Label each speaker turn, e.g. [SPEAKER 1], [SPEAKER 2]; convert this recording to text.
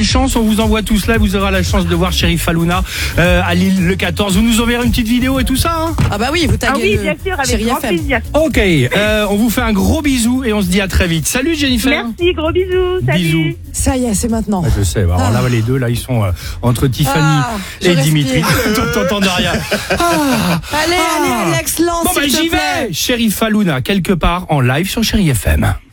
[SPEAKER 1] chance, on vous envoie tout cela. Vous aurez la chance de voir Chérif Halouna à Lille le 14. Vous nous enverrez une petite vidéo et tout ça, hein?
[SPEAKER 2] Ah bah oui, vous taguez.
[SPEAKER 3] Ah oui, bien sûr, avec grand plaisir.
[SPEAKER 1] Ok, on vous fait un gros bisou et on se dit à très vite. Salut Jennifer.
[SPEAKER 3] Merci, gros bisous. Salut.
[SPEAKER 1] Bisous.
[SPEAKER 2] Ça y est, c'est maintenant.
[SPEAKER 1] Je sais, alors là les deux, là ils sont entre Tiffany et Dimitri. T'entends rien.
[SPEAKER 2] Allez, Alex, lance.
[SPEAKER 1] Bon bah j'y vais. Chérif Halouna quelque part en live sur Chéri FM.